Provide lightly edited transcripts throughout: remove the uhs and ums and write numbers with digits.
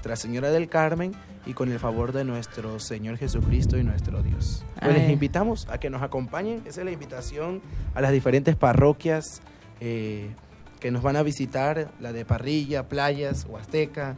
Nuestra Señora del Carmen y con el favor de nuestro Señor Jesucristo y nuestro Dios. Pues les invitamos a que nos acompañen. Esa es la invitación a las diferentes parroquias que nos van a visitar, la de Parrilla, Playas, Huasteca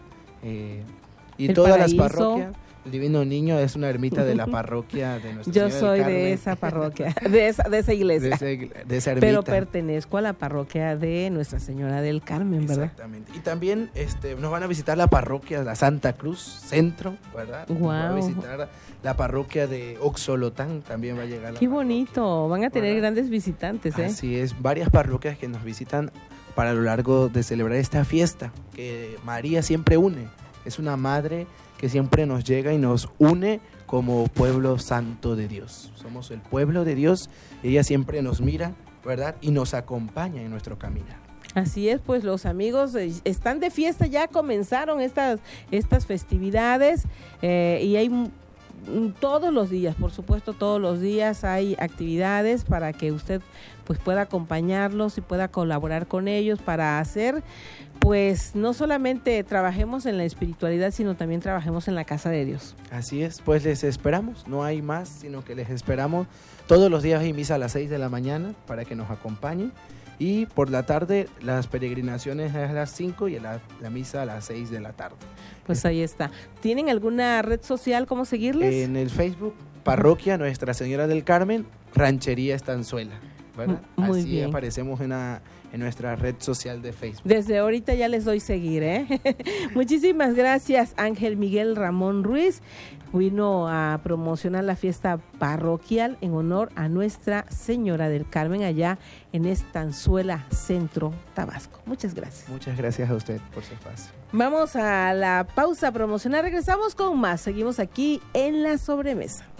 y todas las parroquias. El Divino Niño es una ermita de la parroquia de Nuestra Señora del Carmen. Yo soy de esa parroquia, de esa iglesia. De esa ermita. Pero pertenezco a la parroquia de Nuestra Señora del Carmen, ¿verdad? Exactamente. Y también nos van a visitar la parroquia de la Santa Cruz Centro, ¿verdad? Wow. Nos van a visitar la parroquia de Oxolotán, también va a llegar. Qué bonito, van a tener grandes visitantes, ¿eh? Así es, varias parroquias que nos visitan para lo largo de celebrar esta fiesta, que María siempre une. Es una madre que siempre nos llega y nos une como pueblo santo de Dios. Somos el pueblo de Dios y ella siempre nos mira, ¿verdad? Y nos acompaña en nuestro caminar. Así es, pues los amigos están de fiesta, ya comenzaron estas festividades y hay todos los días, por supuesto, todos los días hay actividades para que usted pues pueda acompañarlos y pueda colaborar con ellos para hacer, pues no solamente trabajemos en la espiritualidad, sino también trabajemos en la casa de Dios. Así es, pues les esperamos, no hay más, sino que les esperamos. Todos los días hay misa a las 6 de la mañana para que nos acompañen. Y por la tarde las peregrinaciones a las 5 y la misa a las 6 de la tarde. Pues ahí está. ¿Tienen alguna red social? ¿Cómo seguirles? En el Facebook, Parroquia Nuestra Señora del Carmen, Ranchería Estanzuela, ¿verdad? Muy Así bien. aparecemos en nuestra red social de Facebook. Desde ahorita ya les doy seguir, ¿eh? Muchísimas gracias, Ángel Miguel Ramón Ruiz. Vino a promocionar la fiesta parroquial en honor a Nuestra Señora del Carmen allá en Estanzuela, Centro, Tabasco. Muchas gracias. Muchas gracias a usted por su espacio. Vamos a la pausa promocional, regresamos con más. Seguimos aquí en La Sobremesa.